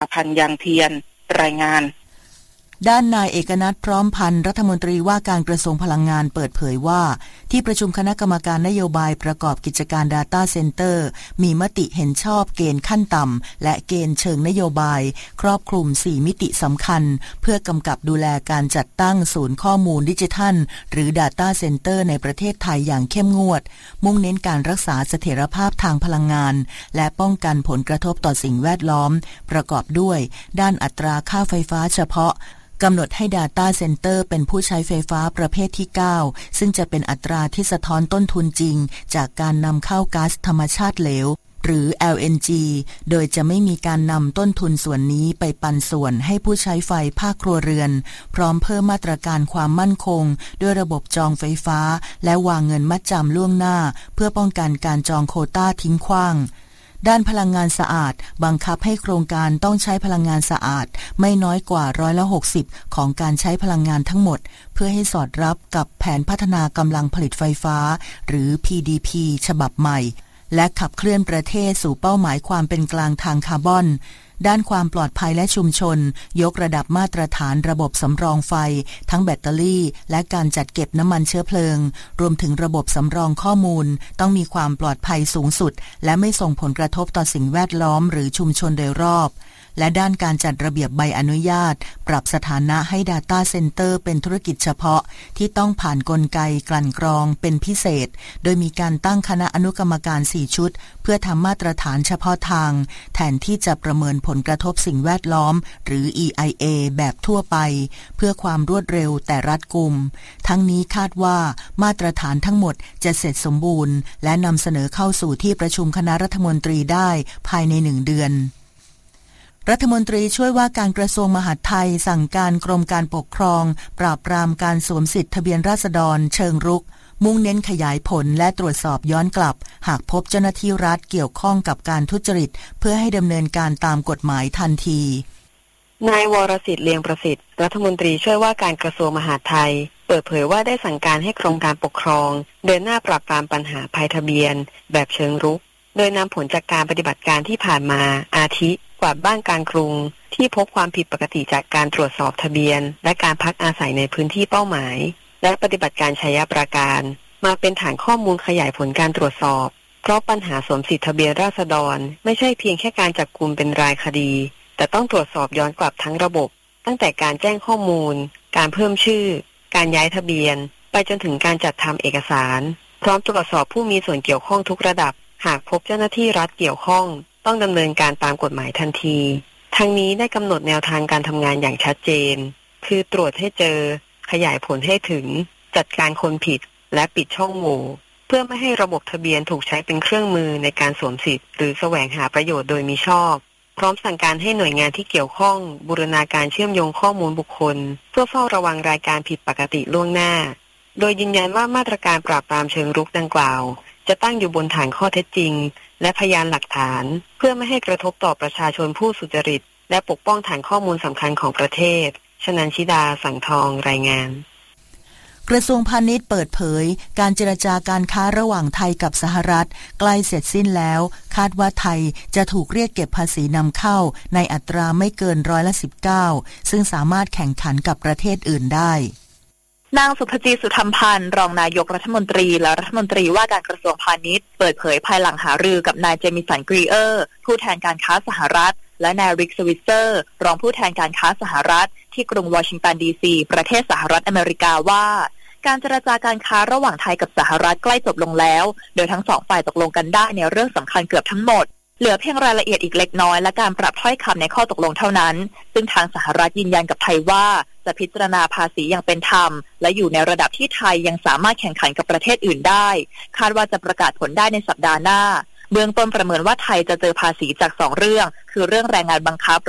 พันธ์ยางเทียนรายงานด้านนายเอกนัทพร้อมพันธ์รัฐมนตรีว่าการกระทรวงพลังงานเปิดเผยว่าที่ประชุมคณะกรรมการนโยบายประกอบกิจการ Data Center มีมติเห็นชอบเกณฑ์ขั้นต่ำและเกณฑ์เชิงนโยบายครอบคลุม4มิติสำคัญเพื่อกำกับดูแลการจัดตั้งศูนย์ข้อมูลดิจิทัลหรือ Data Center ในประเทศไทยอย่างเข้มงวดมุ่งเน้นการรักษาเสถียรภาพทางพลังงานและป้องกันผลกระทบต่อสิ่งแวดล้อมประกอบด้วยด้านอัตราค่าไฟฟ้าเฉพาะกำหนดให้ Data Center เป็นผู้ใช้ไฟฟ้าประเภทที่ 9 ซึ่งจะเป็นอัตราที่สะท้อนต้นทุนจริงจากการนำเข้าก๊าซธรรมชาติเหลวหรือ LNG โดยจะไม่มีการนำต้นทุนส่วนนี้ไปปันส่วนให้ผู้ใช้ไฟภาคครัวเรือนพร้อมเพิ่มมาตรการความมั่นคงด้วยระบบจองไฟฟ้าและวางเงินมัดจำล่วงหน้าเพื่อป้องกันการจองโควต้าทิ้งขว้างด้านพลังงานสะอาดบังคับให้โครงการต้องใช้พลังงานสะอาดไม่น้อยกว่า60%ของการใช้พลังงานทั้งหมดเพื่อให้สอดรับกับแผนพัฒนากำลังผลิตไฟฟ้าหรือ PDP ฉบับใหม่และขับเคลื่อนประเทศสู่เป้าหมายความเป็นกลางทางคาร์บอนด้านความปลอดภัยและชุมชนยกระดับมาตรฐานระบบสำรองไฟทั้งแบตเตอรี่และการจัดเก็บน้ำมันเชื้อเพลิงรวมถึงระบบสำรองข้อมูลต้องมีความปลอดภัยสูงสุดและไม่ส่งผลกระทบต่อสิ่งแวดล้อมหรือชุมชนโดยรอบและด้านการจัดระเบียบใบอนุญาตปรับสถานะให้ Data Center เป็นธุรกิจเฉพาะที่ต้องผ่านกลไกกลั่นกรองเป็นพิเศษโดยมีการตั้งคณะอนุกรรมการ4ชุดเพื่อทำมาตรฐานเฉพาะทางแทนที่จะประเมินผลกระทบสิ่งแวดล้อมหรือ EIA แบบทั่วไปเพื่อความรวดเร็วแต่รัดกุมทั้งนี้คาดว่ามาตรฐานทั้งหมดจะเสร็จสมบูรณ์และนำเสนอเข้าสู่ที่ประชุมคณะรัฐมนตรีได้ภายใน1 เดือนรัฐมนตรีช่วยว่าการกระทรวงมหาดไทยสั่งการกรมการปกครองปราบปรามการสวมสิทธิทะเบียนราษฎรเชิงรุกมุ่งเน้นขยายผลและตรวจสอบย้อนกลับหากพบเจ้าหน้าที่รัฐเกี่ยวข้องกับการทุจริตเพื่อให้ดำเนินการตามกฎหมายทันทีนายวรสิทธิ์เลียงประสิทธิ์รัฐมนตรีช่วยว่าการกระทรวงมหาดไทยเปิดเผยว่าได้สั่งการให้กรมการปกครองเดินหน้าปราบปรามปัญหาภัยทะเบียนแบบเชิงรุกโดยนำผลจากการปฏิบัติการที่ผ่านมาอาทิกวาดบ้านกลางกรุงที่พบความผิดปกติจากการตรวจสอบทะเบียนและการพักอาศัยในพื้นที่เป้าหมายและปฏิบัติการชัยปราการมาเป็นฐานข้อมูลขยายผลการตรวจสอบเพราะปัญหาสวมสิทธิทะเบียนราษฎรไม่ใช่เพียงแค่การจับกุมเป็นรายคดีแต่ต้องตรวจสอบย้อนกลับทั้งระบบตั้งแต่การแจ้งข้อมูลการเพิ่มชื่อการย้ายทะเบียนไปจนถึงการจัดทำเอกสารพร้อมตรวจสอบผู้มีส่วนเกี่ยวข้องทุกระดับหากพบเจ้าหน้าที่รัฐเกี่ยวข้องต้องดำเนินการตามกฎหมายทันทีทั้งนี้ได้กำหนดแนวทางการทำงานอย่างชัดเจนคือตรวจให้เจอขยายผลให้ถึงจัดการคนผิดและปิดช่องโหว่เพื่อไม่ให้ระบบทะเบียนถูกใช้เป็นเครื่องมือในการสวมสิทธิ์หรือแสวงหาประโยชน์โดยมิชอบพร้อมสั่งการให้หน่วยงานที่เกี่ยวข้องบูรณาการเชื่อมโยงข้อมูลบุคคลเพื่อเฝ้าระวังรายการผิดปกติล่วงหน้าโดยยืนยันว่ามาตรการปราบปรามเชิงรุกดังกล่าวจะตั้งอยู่บนฐานข้อเท็จจริงและพยานหลักฐานเพื่อไม่ให้กระทบต่อประชาชนผู้สุจริตและปกป้องฐานข้อมูลสำคัญของประเทศชนันชิดาสังทองรายงานกระทรวงพาณิชย์เปิดเผยการเจรจาการค้าระหว่างไทยกับสหรัฐใกล้เสร็จสิ้นแล้วคาดว่าไทยจะถูกเรียกเก็บภาษีนำเข้าในอัตราไม่เกิน19%ซึ่งสามารถแข่งขันกับประเทศอื่นได้นางสุภจีสุธรรมพันธ์รองนายกรัฐมนตรีและรัฐมนตรีว่าการกระทรวงพาณิชย์เปิดเผยภายหลังหารือกับนายเจมิสันกรีเออร์ผู้แทนการค้าสหรัฐและนายริกสวิตเซอร์รองผู้แทนการค้าสหรัฐที่กรุงวอชิงตันดีซีประเทศสหรัฐอเมริกาว่าการเจรจาการค้าระหว่างไทยกับสหรัฐใกล้จบลงแล้วโดยทั้งสองฝ่ายตกลงกันได้ในเรื่องสำคัญเกือบทั้งหมดเหลือเพียงรายละเอียดอีกเล็กน้อยและการปรับถ้อยคำในข้อตกลงเท่านั้นซึ่งทางสหรัฐยืนยันกับไทยว่าจะพิจารณาภาษีอย่างเป็นธรรมและอยู่ในระดับที่ไทยยังสามารถแข่งขันกับประเทศอื่นได้คาดว่าจะประกาศผลได้ในสัปดาห์หน้าเบื้องต้นประเมินว่าไทยจะเจอภาษีจาก2เรื่องคือเรื่องแรงงานบังคับ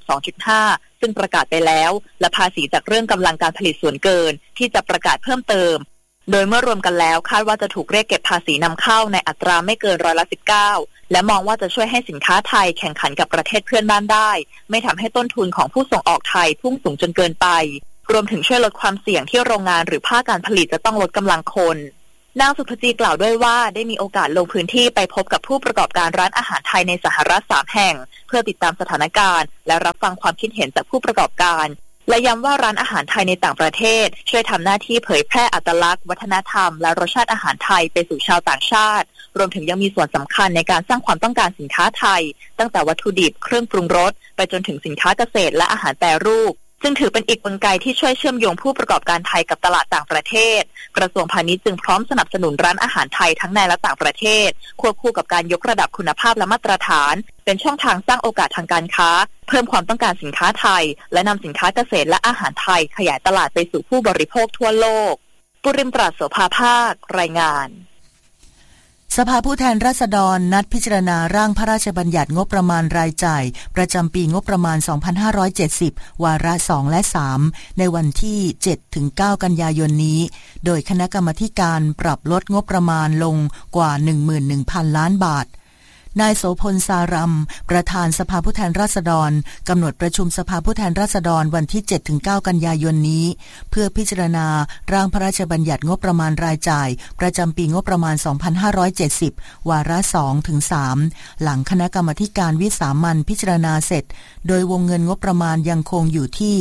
12.5%ซึ่งประกาศไปแล้วและภาษีจากเรื่องกำลังการผลิตส่วนเกินที่จะประกาศเพิ่มเติมโดยเมื่อรวมกันแล้วคาดว่าจะถูกเรียกเก็บภาษีนำเข้าในอัตราไม่เกิน19%และมองว่าจะช่วยให้สินค้าไทยแข่งขันกับประเทศเพื่อนบ้านได้ไม่ทำให้ต้นทุนของผู้ส่งออกไทยพุ่งสูงจนเกินไปรวมถึงช่วยลดความเสี่ยงที่โรงงานหรือภาคการผลิตจะต้องลดกำลังคนนางสุภจีกล่าวด้วยว่าได้มีโอกาสลงพื้นที่ไปพบกับผู้ประกอบการร้านอาหารไทยในสหรัฐ3 แห่งเพื่อติดตามสถานการณ์และรับฟังความคิดเห็นจากผู้ประกอบการและย้ำว่าร้านอาหารไทยในต่างประเทศช่วยทำหน้าที่เผยแพร่อัตลักษณ์วัฒนธรรมและรสชาติอาหารไทยไปสู่ชาวต่างชาติรวมถึงยังมีส่วนสำคัญในการสร้างความต้องการสินค้าไทยตั้งแต่วัตถุดิบเครื่องปรุงรสไปจนถึงสินค้าเกษตรและอาหารแปรรูปซึ่งถือเป็นอีกกลไกที่ช่วยเชื่อมโยงผู้ประกอบการไทยกับตลาดต่างประเทศกระทรวงพาณิชย์จึงพร้อมสนับสนุนร้านอาหารไทยทั้งในและต่างประเทศควบคู่กับการยกระดับคุณภาพและมาตรฐานเป็นช่องทางสร้างโอกาสทางการค้าเพิ่มความต้องการสินค้าไทยและนำสินค้าเกษตรและอาหารไทยขยายตลาดไปสู่ผู้บริโภคทั่วโลกปุริมปราศโสภาภาครายงานสภาผู้แทนราษฎรนัดพิจารณาร่างพระราชบัญญัติงบประมาณรายจ่ายประจำปีงบประมาณ 2570 วาระ 2 และ 3 ในวันที่ 7-9 กันยายนนี้โดยคณะกรรมาการปรับลดงบประมาณลงกว่า 11,000 ล้านบาทนายโสพลสารัมประธานสภาผู้แทนราษฎรกำหนดประชุมสภาผู้แทนราษฎรวันที่ 7-9 กันยายนนี้เพื่อพิจารณาร่างพระราชบัญญัติงบประมาณรายจ่ายประจำปีงบประมาณ 2570 วาระ 2-3 หลังคณะกรรมาการวิสามัญพิจารณาเสร็จโดยวงเงินงบประมาณยังคงอยู่ที่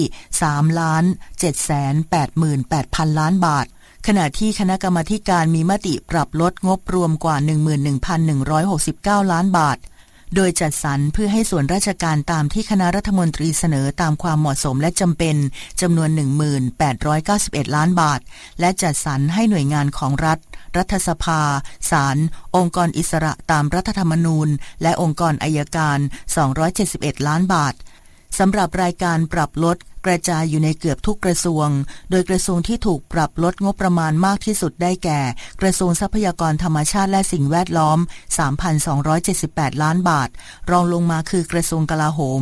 3,788,000 ล้านบาทขณะที่คณะกรรมาการมีมติปรับลดงบรวมกว่า 11,169 ล้านบาทโดยจัดสรรเพื่อให้ส่วนราชการตามที่คณะรัฐมนตรีเสนอตามความเหมาะสมและจำเป็นจำนวน 1,891 ล้านบาทและจัดสรรให้หน่วยงานของรัฐรัฐสภาศาลองค์กรอิสระตามรัฐธรรมนูญและองค์กรอัยการ271 ล้านบาทสำหรับรายการปรับลดกระจายอยู่ในเกือบทุกกระทรวงโดยกระทรวงที่ถูกปรับลดงบประมาณมากที่สุดได้แก่กระทรวงทรัพยากรธรรมชาติและสิ่งแวดล้อม 3,278 ล้านบาทรองลงมาคือกระทรวงกลาโหม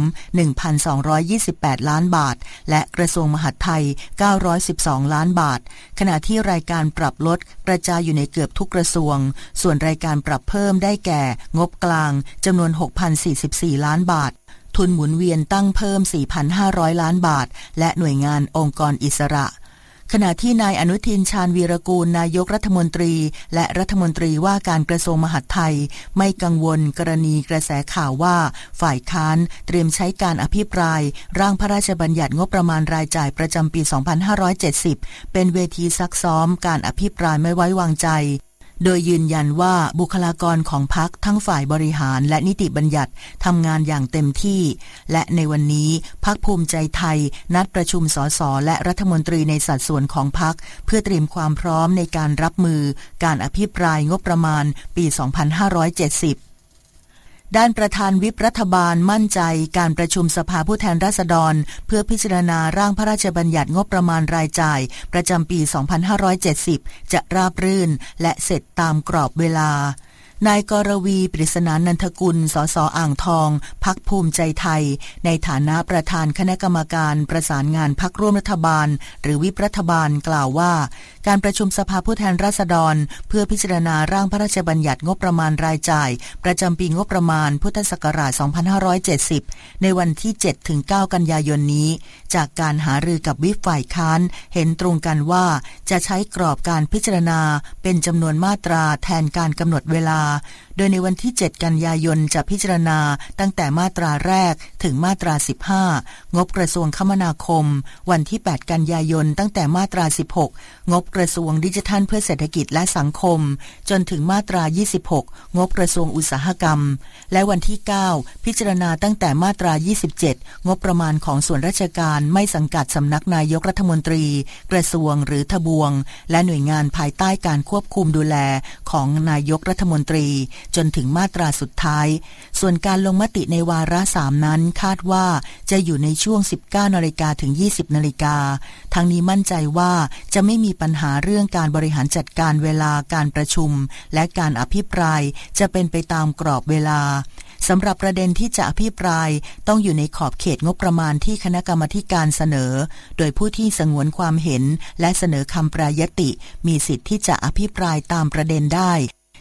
1,228 ล้านบาทและกระทรวงมหาดไทย912 ล้านบาทขณะที่รายการปรับลดกระจายอยู่ในเกือบทุกกระทรวงส่วนรายการปรับเพิ่มได้แก่งบกลางจำนวน 6,044 ล้านบาททุนหมุนเวียนตั้งเพิ่ม 4,500 ล้านบาทและหน่วยงานองค์กรอิสระขณะที่นายอนุทินชาญวีรกูลนายกรัฐมนตรีและรัฐมนตรีว่าการกระทรวงมหาดไทยไม่กังวลกรณีกระแสข่าวว่าฝ่ายค้านเตรียมใช้การอภิปรายร่างพระราชบัญญัติงบประมาณรายจ่ายประจำปี 2570 เป็นเวทีซักซ้อมการอภิปรายไม่ไว้วางใจโดยยืนยันว่าบุคลากรของพรรคทั้งฝ่ายบริหารและนิติบัญญัติทำงานอย่างเต็มที่และในวันนี้พรรคภูมิใจไทยนัดประชุมสสและรัฐมนตรีในสัดส่วนของพรรคเพื่อเตรียมความพร้อมในการรับมือการอภิปรายงบประมาณปี 2570ด้านประธานวิปรัฐบาลมั่นใจการประชุมสภาผู้แทนราษฎรเพื่อพิจารณาร่างพระราชบัญญัติงบประมาณรายจ่ายประจำปี 2570 จะราบรื่นและเสร็จตามกรอบเวลานายกรวีปริศนานันทกุลสสอ่างทองพรรคภูมิใจไทยในฐานะประธานคณะกรรมการประสานงานพรรคร่วมรัฐบาลหรือวิปรัฐบาลกล่าวว่าการประชุมสภาผู้แทนราษฎรเพื่อพิจารณาร่างพระราชบัญญัติงบประมาณรายจ่ายประจำปีงบประมาณพุทธศักราช 2570 ในวันที่ 7-9 กันยายนนี้จากการหารือกับวิปฝ่ายค้านเห็นตรงกันว่าจะใช้กรอบการพิจารณาเป็นจำนวนมาตราแทนการกำหนดเวลาโดยในวันที่ 7 กันยายนจะพิจารณาตั้งแต่มาตราแรกถึงมาตรา 15 งบกระทรวงคมนาคมวันที่ 8 กันยายนตั้งแต่มาตรา 16 งบกระทรวงดิจิทัลเพื่อเศรษฐกิจและสังคมจนถึงมาตรา 26 งบกระทรวงอุตสาหกรรมและวันที่ 9 พิจารณาตั้งแต่มาตรา 27 งบประมาณของส่วนราชการไม่สังกัดสำนักนายกรัฐมนตรีกระทรวงหรือทบวงและหน่วยงานภายใต้การควบคุมดูแลของนายกรัฐมนตรีจนถึงมาตราสุดท้ายส่วนการลงมติในวาระ 3 นั้นคาดว่าจะอยู่ในช่วง 19 นาฬิกาถึง 20 นาฬิกาทั้งนี้มั่นใจว่าจะไม่มีปัญหาเรื่องการบริหารจัดการเวลาการประชุมและการอภิปรายจะเป็นไปตามกรอบเวลาสำหรับประเด็นที่จะอภิปรายต้องอยู่ในขอบเขตงบประมาณที่คณะกรรมาการเสนอโดยผู้ที่สงวนความเห็นและเสนอคำแปรยติมีสิทธิ์ที่จะอภิปรายตามประเด็นได้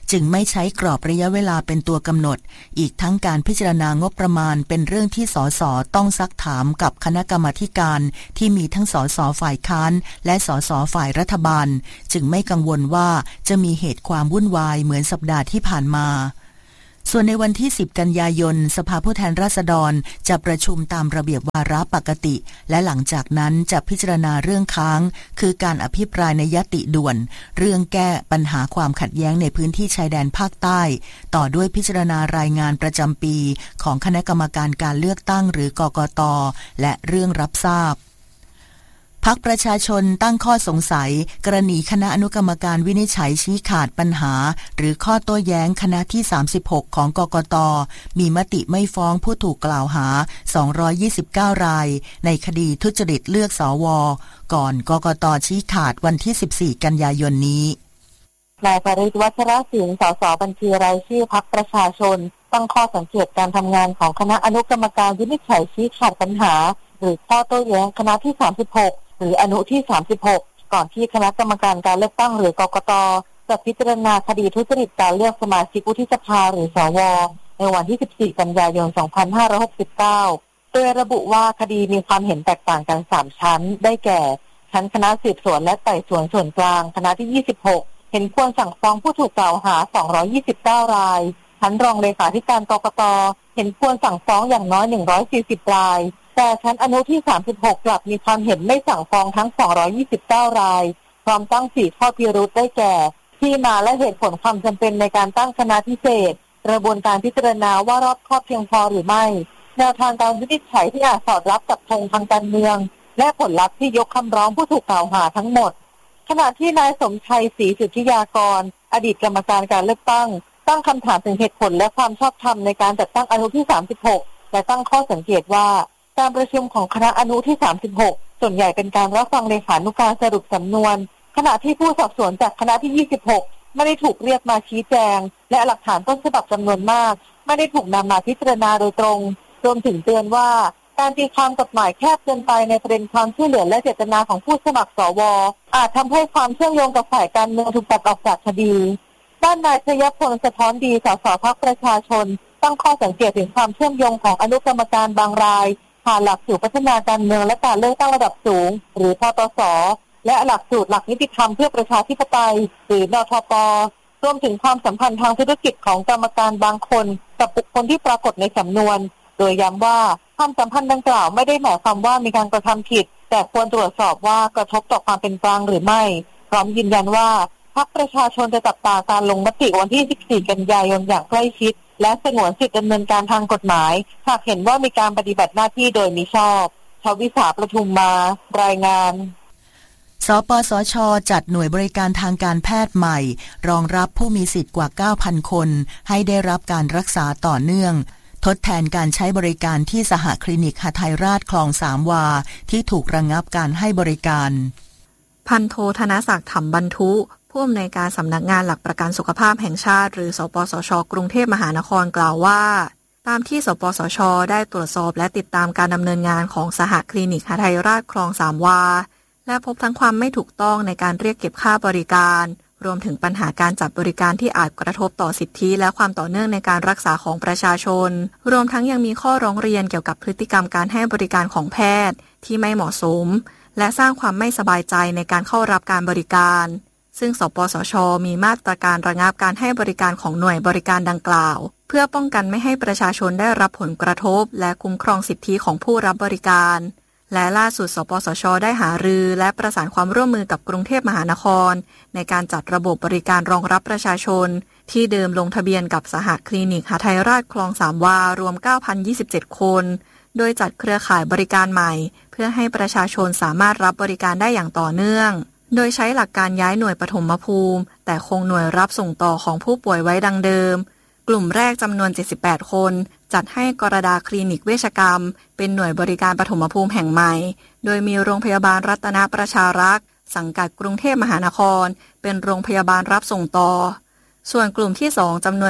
จึงไม่ใช้กรอบระยะเวลาเป็นตัวกำหนดอีกทั้งการพิจารณางบประมาณเป็นเรื่องที่สสต้องซักถามกับคณะกรรมาธิการที่มีทั้งสสฝ่ายค้านและสสฝ่ายรัฐบาลจึงไม่กังวลว่าจะมีเหตุความวุ่นวายเหมือนสัปดาห์ที่ผ่านมาส่วนในวันที่10กันยายนสภาผู้แทนราษฎรจะประชุมตามระเบียบวาระปกติและหลังจากนั้นจะพิจารณาเรื่องค้างคือการอภิปรายในยติด่วนเรื่องแก้ปัญหาความขัดแย้งในพื้นที่ชายแดนภาคใต้ต่อด้วยพิจารณารายงานประจำปีของคณะกรรมการการเลือกตั้งหรือกกต.และเรื่องรับทราบพรรคประชาชนตั้งข้อสงสัยกรณีคณะอนุกรรมการวินิจฉัยชี้ขาดปัญหาหรือข้อโต้แย้งคณะที่36ของกกต.มีมติไม่ฟ้องผู้ถูกกล่าวหา229รายในคดีทุจริตเลือกสว.ก่อนกกต.ชี้ขาดวันที่14กันยายนนี้นายปริศ วัชรศิลป์ สสบัญชีรายชื่อพรรคประชาชนตั้งข้อสังเกตการทำงานของคณะอนุกรรมการวินิจฉัยชี้ขาดปัญหาหรือข้อโต้แย้งคณะที่36หรืออนุที่36ก่อนที่คณะกรรมการการเลือกตั้งหรือกกต.จะพิจารณาคดีทุจริตการเลือกสมาชิกวุฒิสภาหรือสว.ในวันที่14กันยายน2569โดยระบุว่าคดีมีความเห็นแตกต่างกัน3ชั้นได้แก่ชั้นคณะสืบสวนและไต่สวนส่วนกลางคณะที่26เห็นควรสั่งฟ้องผู้ถูกกล่าวหา229รายชั้นรองเลขาธิการกกต.เห็นควรสั่งฟ้องอย่างน้อย140รายแต่ชั้นอนุที่36กลับมีความเห็นไม่สั่งฟ้องทั้ง229รายพร้อมตั้ง4ข้อพิรุธได้แก่ที่มาและเหตุผลความจำเป็นในการตั้งคณะพิเศษกระบวนการพิจารณาว่ารอบคอบเพียงพอหรือไม่แนวทางการวินิจฉัยที่อาจสอดรับกับธงทางการเมืองและผลลัพธ์ที่ยกคำร้องผู้ถูกกล่าวหาทั้งหมดขณะที่นายสมชัย ศรีสุทธิยากรอดีตกรรมการการเลือกตั้งคำถามถึงเหตุผลและความชอบธรรมในการจัดตั้งอนุที่36และตั้งข้อสังเกตว่าการประชุมของคณะอนุที่36ส่วนใหญ่เป็นการรับฟังเลขานุการสรุปสำนวนขณะที่ผู้สอบสวนจากคณะที่26ไม่ได้ถูกเรียกมาชี้แจงและหลักฐานต้นฉบับจำนวนมากไม่ได้ถูกนำมาพิจารณาโดยตรงรวมถึงเตือนว่าการตีความกฎหมายแคบเกินไปในประเด็นความช่วยเหลือและเจตนาของผู้สมัครสวอาจทำให้ความเชื่อมโยงกับฝ่ายการเมืองถูกตัดออกจากคดีด้านนายชยพล สะท้อนดี สสพรรคประชาชนตั้งข้อสังเกตถึงความเชื่อมโยงของอนุกรรมการบางรายผ่านหลักสูตรพัฒนาการเมืองและการเลือกตั้งระดับสูงหรือพตส.และหลักสูตรหลักนิติธรรมเพื่อประชาธิปไตยหรือนทป.รวมถึงความสัมพันธ์ทางธุรกิจของกรรมการบางคนกับบุคคลที่ปรากฏในสำนวนโดยย้ำว่าความสัมพันธ์ดังกล่าวไม่ได้หมายความว่ามีการกระทำผิดแต่ควรตรวจสอบว่ากระทบต่อความเป็นกลางหรือไม่พร้อมยืนยันว่าพรรคประชาชนจะจับตาการลงมติวันที่14กันยายนอย่างใกล้ชิดและสงวนสิทธิดำเนินการทางกฎหมายหากเห็นว่ามีการปฏิบัติหน้าที่โดยมิชอบชวิสาประทุมมารายงานสปสช.จัดหน่วยบริการทางการแพทย์ใหม่รองรับผู้มีสิทธิ์กว่า 9,000 คนให้ได้รับการรักษาต่อเนื่องทดแทนการใช้บริการที่สหคลินิกหทัยราชคลอง3วาที่ถูกระงับการให้บริการพันโทธนศักดิ์ ถำบรรทุผู้อำนวยการสำนักงานหลักประกันสุขภาพแห่งชาติหรือสปสช.กรุงเทพมหานครกล่าวว่าตามที่สปสช.ได้ตรวจสอบและติดตามการดำเนินงานของสหคลินิกหทัยราชคลอง3วาและพบทั้งความไม่ถูกต้องในการเรียกเก็บค่าบริการรวมถึงปัญหาการจัดบริการที่อาจกระทบต่อสิทธิและความต่อเนื่องในการรักษาของประชาชนรวมทั้งยังมีข้อร้องเรียนเกี่ยวกับพฤติกรรมการให้บริการของแพทย์ที่ไม่เหมาะสมและสร้างความไม่สบายใจในการเข้ารับการบริการซึ่งสปสช.มีมาตรการระงับการให้บริการของหน่วยบริการดังกล่าวเพื่อป้องกันไม่ให้ประชาชนได้รับผลกระทบและคุ้มครองสิทธิของผู้รับบริการและล่าสุดสปสช.ได้หารือและประสานความร่วมมือกับกรุงเทพมหานครในการจัดระบบบริการรองรับประชาชนที่เดิมลงทะเบียนกับสหคลินิกหทัยราชคลอง3วารวม 9,027 คนโดยจัดเครือข่ายบริการใหม่เพื่อให้ประชาชนสามารถรับบริการได้อย่างต่อเนื่องโดยใช้หลักการย้ายหน่วยปฐมภูมิแต่คงหน่วยรับส่งต่อของผู้ป่วยไว้ดังเดิมกลุ่มแรกจำนวน78คนจัดให้กรดาคลินิกเวชกรรมเป็นหน่วยบริการปฐมภูมิแห่งใหม่โดยมีโรงพยาบาลรัตนประชารักษ์สังกัดกรุงเทพมหานครเป็นโรงพยาบาลรับส่งต่อส่วนกลุ่มที่2จำนวน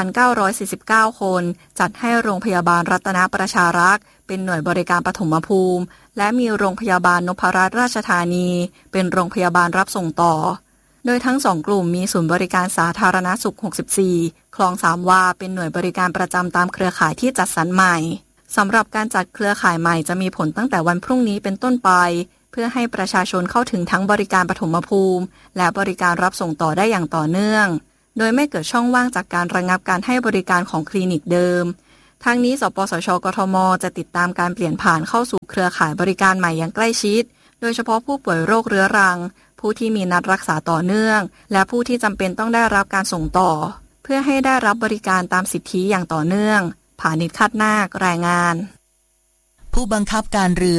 8,949 คนจัดให้โรงพยาบาลรัตนประชารักษ์เป็นหน่วยบริการปฐมภูมิและมีโรงพยาบาลนพรัตน์ราชธานีเป็นโรงพยาบาลรับส่งต่อโดยทั้ง2กลุ่มมีศูนย์บริการสาธารณสุข64คลองสามวาเป็นหน่วยบริการประจำตามเครือข่ายที่จัดสรรใหม่สำหรับการจัดเครือข่ายใหม่จะมีผลตั้งแต่วันพรุ่งนี้เป็นต้นไปเพื่อให้ประชาชนเข้าถึงทั้งบริการปฐมภูมิและบริการรับส่งต่อได้อย่างต่อเนื่องโดยไม่เกิดช่องว่างจากการระงับการให้บริการของคลินิกเดิมทั้งนี้สปสช.กทม.จะติดตามการเปลี่ยนผ่านเข้าสู่เครือข่ายบริการใหม่อย่างใกล้ชิดโดยเฉพาะผู้ป่วยโรคเรื้อรังผู้ที่มีนัดรักษาต่อเนื่องและผู้ที่จำเป็นต้องได้รับการส่งต่อเพื่อให้ได้รับบริการตามสิทธิอย่างต่อเนื่องผานิช คาดนาครายงานผู้บังคับการเรือ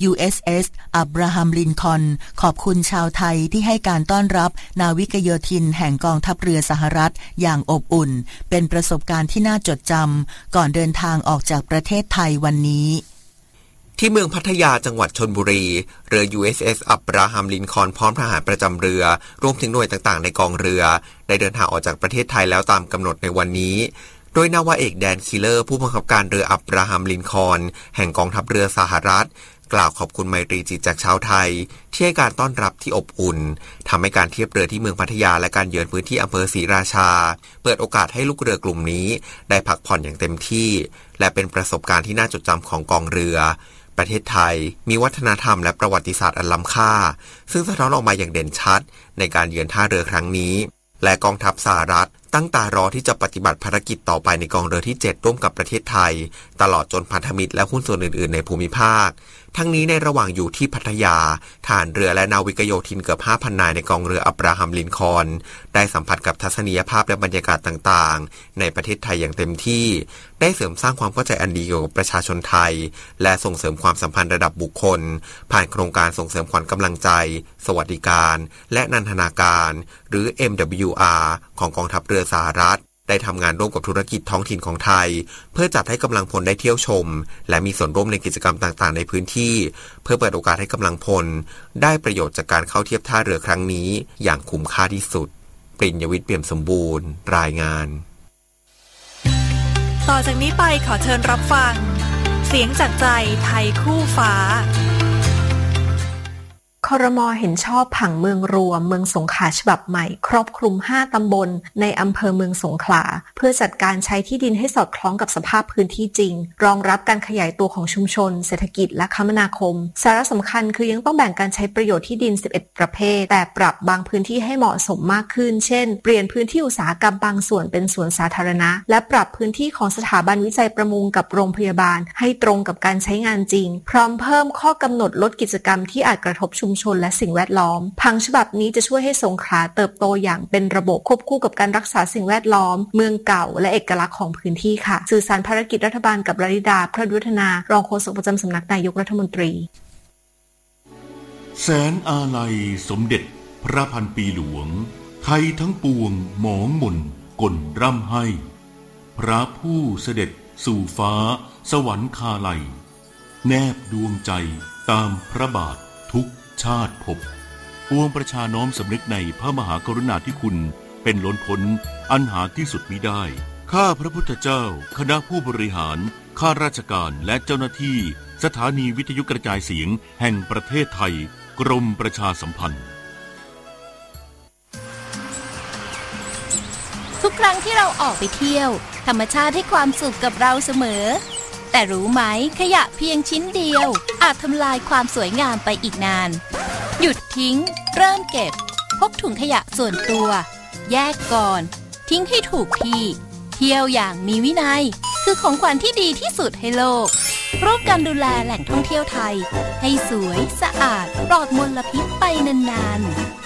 USS อับราฮัมลินคอล์นขอบคุณชาวไทยที่ให้การต้อนรับนาวิกโยธินแห่งกองทัพเรือสหรัฐอย่างอบอุ่นเป็นประสบการณ์ที่น่าจดจำก่อนเดินทางออกจากประเทศไทยวันนี้ที่เมืองพัทยาจังหวัดชลบุรีเรือ USS อับราฮัมลินคอล์นพร้อมทหารประจำเรือรวมถึงหน่วยต่างๆในกองเรือได้เดินทางออกจากประเทศไทยแล้วตามกำหนดในวันนี้โดยนาวาเอกแดนคิลเลอร์ผู้บังคับการเรืออับราฮัมลินคอล์นแห่งกองทัพเรือสหรัฐกล่าวขอบคุณไมตรีจิตจากชาวไทยที่ให้การต้อนรับที่อบอุ่นทำให้การเทียบเรือที่เมืองพัทยาและการเยือนพื้นที่อำเภอศรีราชาเปิดโอกาสให้ลูกเรือกลุ่มนี้ได้พักผ่อนอย่างเต็มที่และเป็นประสบการณ์ที่น่าจดจำของกองเรือประเทศไทยมีวัฒนธรรมและประวัติศาสตร์อันล้ำค่าซึ่งสะท้อนออกมาอย่างเด่นชัดในการเยือนท่าเรือครั้งนี้และกองทัพสหรัฐตั้งตารอที่จะปฏิบัติภารกิจต่อไปในกองเรือที่7ร่วมกับประเทศไทยตลอดจนพันธมิตรและหุ้นส่วนอื่นๆในภูมิภาคทั้งนี้ในระหว่างอยู่ที่พัทยาทหารเรือและนาวิกโยธินเกือบ 5,000 นายในกองเรืออับราฮัมลินคอล์นได้สัมผัสกับทัศนียภาพและบรรยากาศต่างๆในประเทศไทยอย่างเต็มที่ได้เสริมสร้างความเข้าใจอันดีเกี่ยวกับประชาชนไทยและส่งเสริมความสัมพันธ์ระดับบุคคลผ่านโครงการส่งเสริมขวัญกำลังใจสวัสดิการและนันทนาการหรือ MWR ของกองทัพเรือสหรัฐได้ทำงานร่วมกับธุรกิจท้องถิ่นของไทยเพื่อจัดให้กำลังพลได้เที่ยวชมและมีส่วนร่วมในกิจกรรมต่างๆในพื้นที่เพื่อเปิดโอกาสให้กำลังพลได้ประโยชน์จากการเข้าเทียบท่าเรือครั้งนี้อย่างคุ้มค่าที่สุดปริญญวิทย์เปี่ยมสมบูรณ์รายงานต่อจากนี้ไปขอเชิญรับฟังเสียงจากใจไทยคู่ฟ้าครม.เห็นชอบผังเมืองรวมเมืองสงขลาฉบับใหม่ครอบคลุม5ตำบลในอำเภอเมืองสงขลาเพื่อจัดการใช้ที่ดินให้สอดคล้องกับสภาพพื้นที่จริงรองรับการขยายตัวของชุมชนเศรษฐกิจและคมนาคมสาระสำคัญคือยังต้องแบ่งการใช้ประโยชน์ที่ดิน11ประเภทแต่ปรับบางพื้นที่ให้เหมาะสมมากขึ้นเช่นเปลี่ยนพื้นที่อุตสาหกรรมบางส่วนเป็นสวนสาธารณะและปรับพื้นที่ของสถาบันวิจัยประมงกับโรงพยาบาลให้ตรงกับการใช้งานจริงพร้อมเพิ่มข้อกำหนดลดกิจกรรมที่อาจกระทบชุมชนและสิ่งแวดล้อมผังฉบับนี้จะช่วยให้สงขลาเติบโตอย่างเป็นระบบควบคู่กับการรักษาสิ่งแวดล้อมเมืองเก่าและเอกลักษณ์ของพื้นที่ค่ะสื่อสารภารกิจรัฐบาลกับลลิดาพระดุฒนารองโฆษกประจำสำนักนายกรัฐมนตรีแสนอาลัยสมเด็จพระพันปีหลวงไทยทั้งปวงหมองหม่นก่นร่ำให้พระผู้เสด็จสู่ฟ้าสวรรคาลัยแนบดวงใจตามพระบาททุกชาติภพปวงประชาน้อมสำนึกในพระมหากรุณาธิคุณเป็นล้นพ้นอันหาที่สุดมิได้ข้าพระพุทธเจ้าคณะผู้บริหารข้าราชการและเจ้าหน้าที่สถานีวิทยุกระจายเสียงแห่งประเทศไทยกรมประชาสัมพันธ์ทุกครั้งที่เราออกไปเที่ยวธรรมชาติให้ความสุขกับเราเสมอแต่รู้ไหมขยะเพียงชิ้นเดียวอาจทำลายความสวยงามไปอีกนานหยุดทิ้งเริ่มเก็บพกถุงขยะส่วนตัวแยกก่อนทิ้งให้ถูกที่เที่ยวอย่างมีวินัยคือของขวัญที่ดีที่สุดให้โลกร่วมกันดูแลแหล่งท่องเที่ยวไทยให้สวยสะอาดปลอดมลพิษไปนาน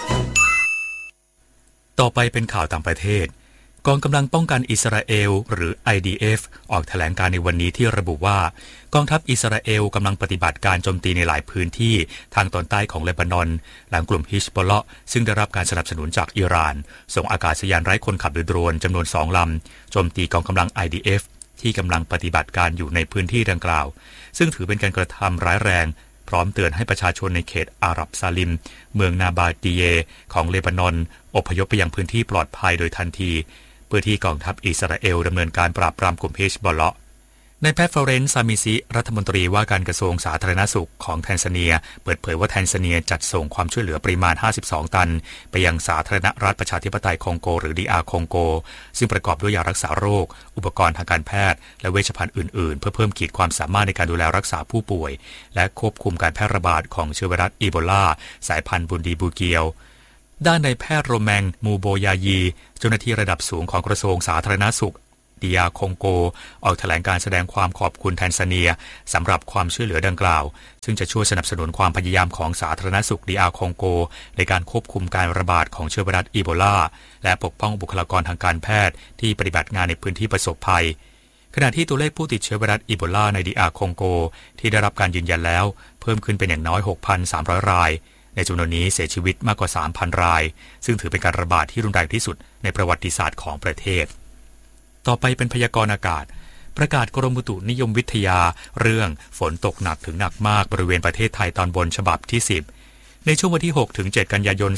ๆต่อไปเป็นข่าวต่างประเทศกองกำลังป้องกันอิสราเอลหรือ IDF ออกแถลงการในวันนี้ที่ระบุว่ากองทัพอิสราเอลกำลังปฏิบัติการโจมตีในหลายพื้นที่ทางตอนใต้ของเลบานอนหลังกลุ่มฮิซบอลเลาะห์ซึ่งได้รับการสนับสนุนจากอิหร่านส่งอากาศยานไร้คนขับหรือโดรนจำนวน2ลำโจมตีกองกำลัง IDF ที่กำลังปฏิบัติการอยู่ในพื้นที่ดังกล่าวซึ่งถือเป็นการกระทำร้ายแรงพร้อมเตือนให้ประชาชนในเขตอาหรับซาลิมเมืองนาบาติเยของเลบานอนอพยพไปยังพื้นที่ปลอดภัยโดยทันทีเพื่อที่กองทัพอิสราเอลดำเนินการปราบปรามกลุ่มฮิซบอลเลาะห์นายแพทย์ฟลอเรนซ์ ซามิซิรัฐมนตรีว่าการกระทรวงสาธารณสุขของแทนซาเนียเปิดเผยว่าแทนซาเนียจัดส่งความช่วยเหลือปริมาณ52ตันไปยังสาธารณรัฐประชาธิปไตยคองโกหรือ DR คองโกซึ่งประกอบด้วยยารักษาโรคอุปกรณ์ทางการแพทย์และเวชภัณฑ์อื่นๆเพื่อเพิ่มขีดความสามารถในการดูแลรักษาผู้ป่วยและควบคุมการแพร่ระบาดของเชื้อไวรัสอีโบลาสายพันธุ์บุนดีบูเกียวด้านนายแพทย์โรแมงมูโบยายีเจ้าหน้าที่ระดับสูงของกระทรวงสาธารณสุขDR คองโกออกแถลงการแสดงความขอบคุณแทนซาเนียสำหรับความช่วยเหลือดังกล่าวซึ่งจะช่วยสนับสนุนความพยายามของสาธารณสุข DR คองโกในการควบคุมการระบาดของเชื้อไวรัสอีโบลาและปกป้องบุคลากรทางการแพทย์ที่ปฏิบัติงานในพื้นที่ประสบภัยขณะที่ตัวเลขผู้ติดเชื้อไวรัสอีโบลาใน DR คองโกที่ได้รับการยืนยันแล้วเพิ่มขึ้นเป็นอย่างน้อย 6,300 รายในจำนวนนี้เสียชีวิตมากกว่า 3,000 รายซึ่งถือเป็นการระบาดที่รุนแรงที่สุดในประวัติศาสตร์ของประเทศต่อไปเป็นพยากรณ์อากาศประกาศกรมอุตุนิยมวิทยาเรื่องฝนตกหนักถึงหนักมากบริเวณประเทศไทยตอนบนฉบับที่10ในช่วงวันที่6ถึง7กันยายน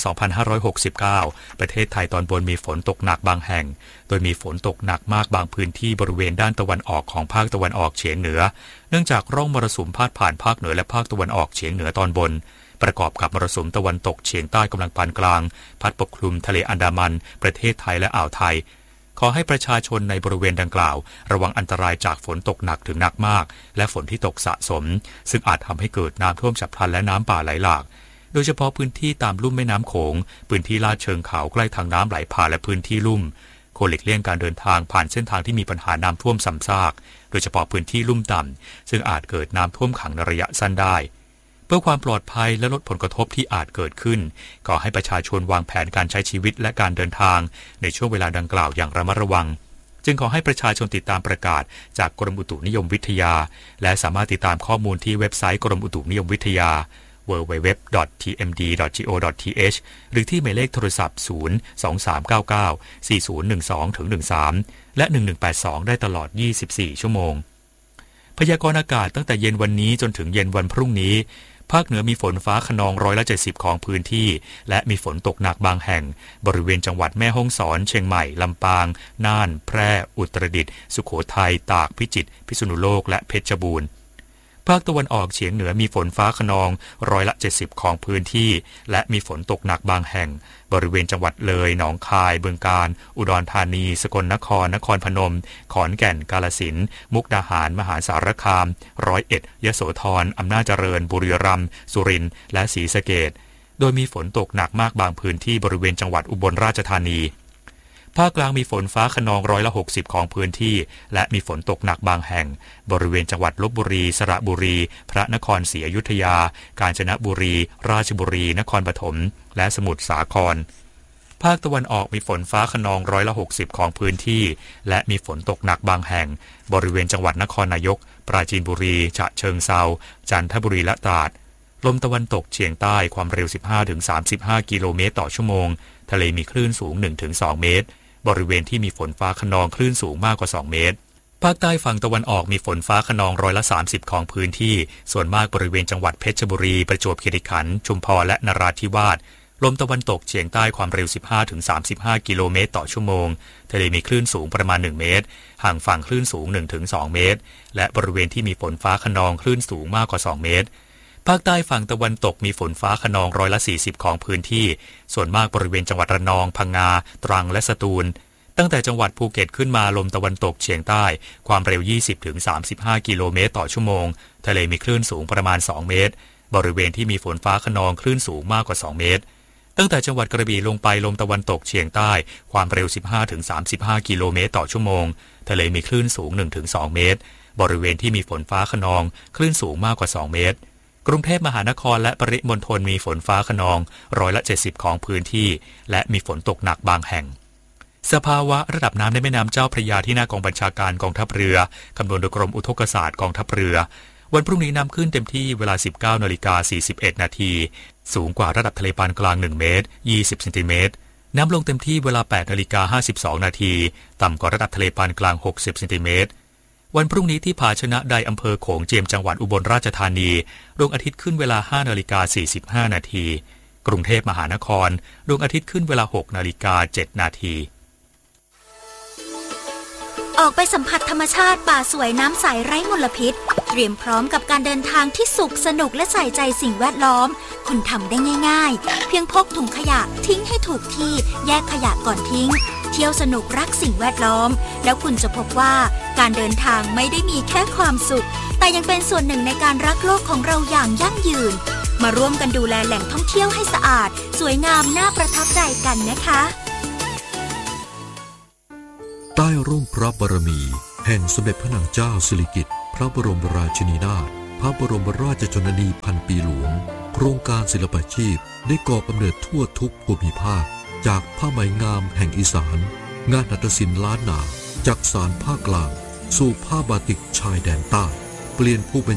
2569ประเทศไทยตอนบนมีฝนตกหนักบางแห่งโดยมีฝนตกหนักมากบางพื้นที่บริเวณด้านตะวันออกของภาคตะวันออกเฉียงเหนือเนื่องจากร่องมรสุมพาดผ่านภาคเหนือและภาคตะวันออกเฉียงเหนือตอนบนประกอบกับมรสุมตะวันตกเฉียงใต้กำลังปานกลางพัดปกคลุมทะเลอันดามันประเทศไทยและอ่าวไทยขอให้ประชาชนในบริเวณดังกล่าวระวังอันตรายจากฝนตกหนักถึงหนักมากและฝนที่ตกสะสมซึ่งอาจทำให้เกิดน้ำท่วมฉับพลันและน้ำป่าไหลหลากโดยเฉพาะพื้นที่ตามลุ่มแม่น้ำโขงพื้นที่ลาดเชิงเขาใกล้ทางน้ำไหลผ่านและพื้นที่ลุ่มควรหลีกเลี่ยงการเดินทางผ่านเส้นทางที่มีปัญหาน้ำท่วมซ้ำซากโดยเฉพาะพื้นที่ลุ่มต่ำซึ่งอาจเกิดน้ำท่วมขังในระยะสั้นได้เพื่อความปลอดภัยและลดผลกระทบที่อาจเกิดขึ้นขอให้ประชาชนวางแผนการใช้ชีวิตและการเดินทางในช่วงเวลาดังกล่าวอย่างระมัดระวังจึงขอให้ประชาชนติดตามประกาศจากกรมอุตุนิยมวิทยาและสามารถติดตามข้อมูลที่เว็บไซต์กรมอุตุนิยมวิทยา www.tmd.go.th หรือที่หมายเลขโทรศัพท์ 023994012-13 และ 1182 ได้ตลอด 24 ชั่วโมงพยากรณ์อากาศตั้งแต่เย็นวันนี้จนถึงเย็นวันพรุ่งนี้ภาคเหนือมีฝนฟ้าคะนอง170ของพื้นที่และมีฝนตกหนักบางแห่งบริเวณจังหวัดแม่ฮ่องสอนเชียงใหม่ลำปางน่านแพร่อุตรดิตถ์สุโขทัยตากพิจิตรพิษณุโลกและเพชรบูรณ์ภาคตะวันออกเฉียงเหนือมีฝนฟ้าคะนอง170ของพื้นที่และมีฝนตกหนักบางแห่งบริเวณจังหวัดเลยหนองคายบึงกาฬอุดรธานีสกลนครนครพนมขอนแก่นกาฬสินธุ์มุกดาหารมหาสารคาม101ยโสธรอำนาจเจริญบุรีรัมย์สุรินทร์และศรีสะเกษโดยมีฝนตกหนักมากบางพื้นที่บริเวณจังหวัดอุบลราชธานีภาคกลางมีฝนฟ้าคะนอง160ของพื้นที่และมีฝนตกหนักบางแห่งบริเวณจังหวัดลพบุรีสระบุรีพระนครศรีอยุธยากาญจนบุรีราชบุรีนครปฐมและสมุทรสาครภาคตะวันออกมีฝนฟ้าคะนอง160ของพื้นที่และมีฝนตกหนักบางแห่งบริเวณจังหวัดนครนายกปราจีนบุรีฉะเชิงเทราจันทบุรีและตราดลมตะวันตกเฉียงใต้ความเร็ว 15-35 กิโลเมตรต่อชั่วโมงทะเลมีคลื่นสูง 1-2 เมตรบริเวณที่มีฝนฟ้าคะนองคลื่นสูงมากกว่า2เมตรภาคใต้ฝั่งตะวันออกมีฝนฟ้าคะนอง30%ของพื้นที่ส่วนมากบริเวณจังหวัดเพชรบุรีประจวบคีรีขันธ์ชุมพรและนราธิวาสลมตะวันตกเฉียงใต้ความเร็ว 15-35 กิโลเมตรต่อชั่วโมงทะเลมีคลื่นสูงประมาณ1เมตรห่างฝั่งคลื่นสูง 1-2 เมตรและบริเวณที่มีฝนฟ้าคะนองคลื่นสูงมากกว่า2เมตรภาคใต้ฝั่งตะวันตกมีฝนฟ้าคะนอง40%ของพื้นที่ส่วนมากบริเวณจังหวัดระนองพังงาตรังและสตูลตั้งแต่จังหวัดภูเก็ตขึ้นมาลมตะวันตกเฉียงใต้ความเร็ว 20-35 กิโลเมตรต่อชั่วโมงทะเลมีคลื่นสูงประมาณ2เมตรบริเวณที่มีฝนฟ้าคะนองคลื่นสูงมากกว่า2เมตรตั้งแต่จังหวัดกระบี่ลงไปลมตะวันตกเฉียงใต้ความเร็ว 15-35 กิโลเมตรต่อชั่วโมงทะเลมีคลื่นสูง 1-2 เมตรบริเวณที่มีฝนฟ้าคะนองคลื่นสูงมากกว่า2เมตรกรุงเทพมหานครและปริมณฑลมีฝนฟ้าคะนอง70%ของพื้นที่และมีฝนตกหนักบางแห่งสภาวะระดับน้ำในแม่น้ำเจ้าพระยาที่หน้ากองบัญชาการกองทัพเรือคำนวณโดยกรมอุทกศาสตร์กองทัพเรือวันพรุ่งนี้น้ำขึ้นเต็มที่เวลา 19:41 นาทีสูงกว่าระดับทะเลปานกลาง1เมตร20 เซนติเมตรน้ำลงเต็มที่เวลา 8:52 นาทีต่ำกว่าระดับทะเลปานกลาง60 เซนติเมตรวันพรุ่งนี้ที่ผาชนะไดอำเภอโขงเจียมจังหวัดอุบลราชธานีดวงอาทิตย์ขึ้นเวลา 5:45 นาทีกรุงเทพมหานครดวงอาทิตย์ขึ้นเวลา 6:07 นาทีออกไปสัมผัสธรรมชาติป่าสวยน้ำใสไร้มลพิษเตรียมพร้อมกับการเดินทางที่สุขสนุกและใส่ใจสิ่งแวดล้อมคุณทำได้ง่ายๆเพียงพกถุงขยะทิ้งให้ถูกที่แยกขยะก่อนทิ้งเที่ยวสนุกรักสิ่งแวดล้อมแล้วคุณจะพบว่าการเดินทางไม่ได้มีแค่ความสุขแต่ยังเป็นส่วนหนึ่งในการรักโลกของเราอย่างยั่งยืนมาร่วมกันดูแลแหล่งท่องเที่ยวให้สะอาดสวยงามน่าประทับใจกันนะคะใต้ร่มพระบารมีแห่งสมเด็จพระนางเจ้าสิริกิติ์พระบรมราชินีนาถพระบรมราชชนนีพันปีหลวงโครงการศิลปาชีพได้ก่อกำเนิดทั่วทุกภูมิภาคจากผ้าไหมงามแห่งอีสานงานหัตถศิลป์ล้านนาจากสานภาคกลางสู่ผ้าบาติกชายแดนใต้เปลี่ยนผู้เป็น